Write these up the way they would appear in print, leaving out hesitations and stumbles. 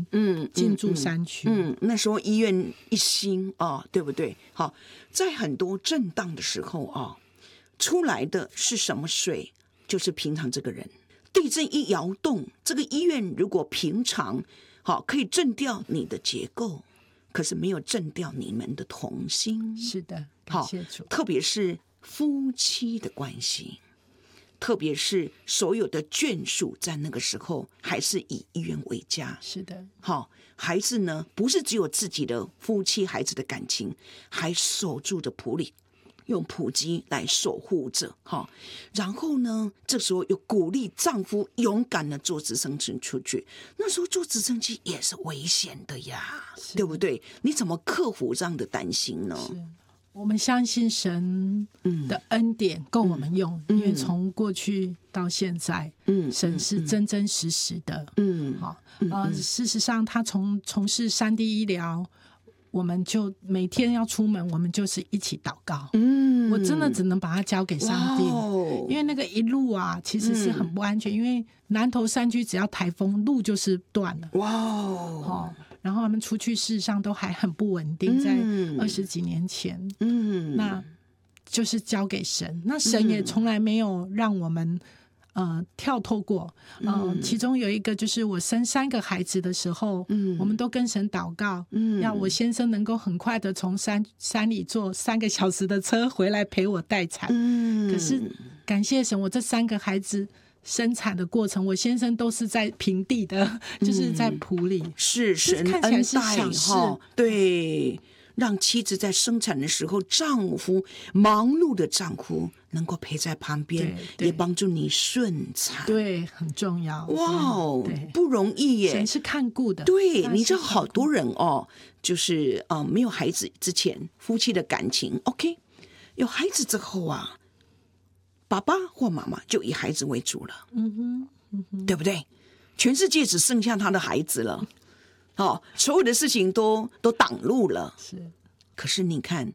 进驻山区。 那时候医院一新对不对？好，在很多震荡的时候出来的是什么水？就是平常这个人。地震一摇动，这个医院如果平常可以震掉你的结构，可是没有震掉你们的同心。 是的，感谢主。 特别是夫妻的关系，特别是所有的眷属，在那个时候还是以医院为家。 是的， 孩子呢，不是只有自己的夫妻孩子的感情，还守住着埔里，用埔基来守护着。然后呢，这时候又鼓励丈夫勇敢的坐直升机出去。那时候坐直升机也是危险的呀，对不对？你怎么克服这样的担心呢？ 我们相信神的恩典够我们用，因为从过去到现在，神是真真实实的。事实上，他从事3D 医疗，我们就每天要出门，我们就是一起祷告。我真的只能把它交给上帝，因为那个一路其实是很不安全，因为南投山区只要台风，路就是断了。然后他们出去事实上都还很不稳定，在20几年前，那就是交给神。那神也从来没有让我们跳脱过。其中有一个就是我生3个孩子的时候，我们都跟神祷告，要我先生能够很快的从山里坐3个小时的车回来陪我待产。可是感谢神，我这3个孩子生产的过程，我先生都是在平地的，就是在埔里。 是神看起来是小事， 对，让妻子在生产的时候，忙碌的丈夫能够陪在旁边，也帮助你顺产。 对，很重要。 不容易耶。 神是看顾的。 对，你知道好多人就是没有孩子之前，夫妻的感情 OK， 有孩子之后爸爸或妈妈就以孩子为主了。对不对？全世界只剩下他的孩子了。所有的事情都挡路了。可是你看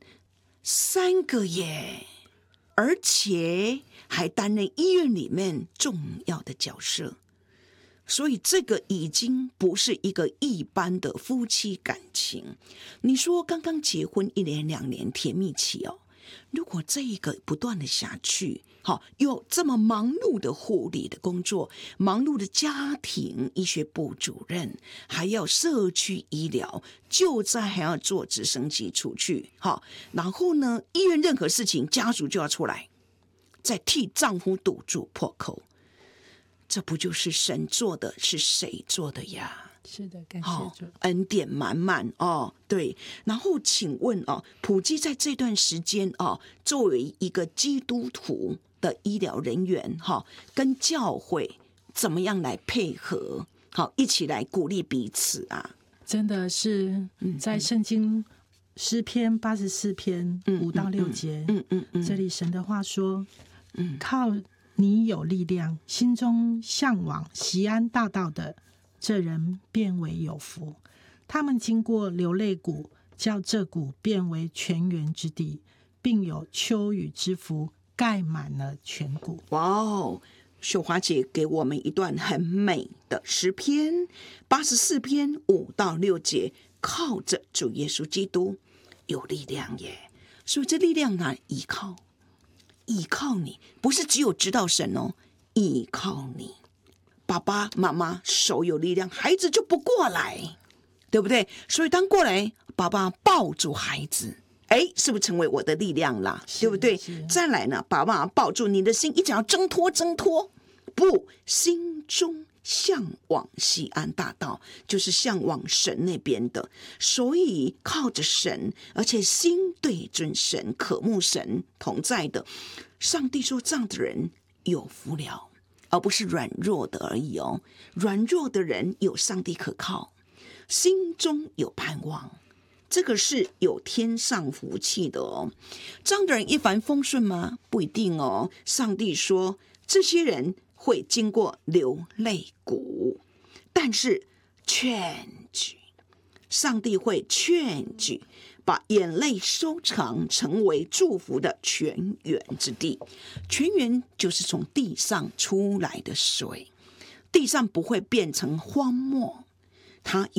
，3个耶，而且还担任医院里面重要的角色，所以这个已经不是一个一般的夫妻感情。你说刚刚结婚1年2年甜蜜期如果这一个不断的下去，有这么忙碌的护理的工作，忙碌的家庭医学部主任，还要社区医疗，就在还要坐直升机出去，然后呢，医院任何事情家属就要出来，再替丈夫堵住破口。这不就是神做的，是谁做的呀？ 是的，感谢主， 恩典满满对。然后请问埔基在这段时间作为一个基督徒的医疗人员跟教会怎么样来配合，一起来鼓励彼此真的是在圣经诗篇84篇5到6节，这里神的话说，靠你有力量，心中向往锡安大道的，这人变为有福。他们经过流泪谷，叫这谷变为泉源之地，并有秋雨之福盖满了全谷。 秀华姐给我们一段很美的诗篇84篇5到6节，靠着主耶稣基督有力量耶。所以这力量依靠你，不是只有知道神依靠你。爸爸妈妈手有力量，孩子就不过来，对不对？所以当过来，爸爸抱住孩子，是不是成为我的力量啦？对不对？再来呢，爸爸妈妈抱住你的心，一直要挣脱，不，心中向往锡安大道，就是向往神那边的。所以靠着神，而且心对准神，渴慕神同在的，上帝说这样的人有福了，而不是软弱的而已软弱的人有上帝可靠，心中有盼望，这个是有天上福气的这样的人一帆风顺吗？不一定上帝说这些人会经过流泪谷，但是劝举，上帝会劝举，把眼泪收藏，成为祝福的泉源之地。泉源就是从地上出来的水，地上不会变成荒漠，它